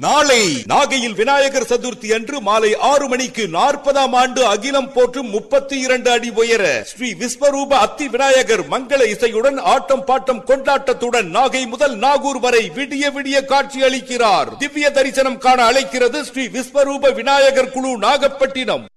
நாளை நாகையில் விநாயகர் சதுர்த்தி அன்று மாலை 6 மணிக்கு 40ஆம் ஆண்டு அகிலம் போற்றும் 32 அடி உயர ஸ்ரீ விஸ்வரூப அத்தி விநாயகர் மங்கள இசையுடன் ஆட்டம் பாட்டம் கொண்டாட்டத்துடன் நாகை முதல் நாகூர் வரை விடிய விடிய காட்சி அளிக்கிறார். திவ்ய தரிசனம் காண அழைக்கிறது ஸ்ரீ விஸ்வரூப விநாயகர் குழு நாகப்பட்டினம்.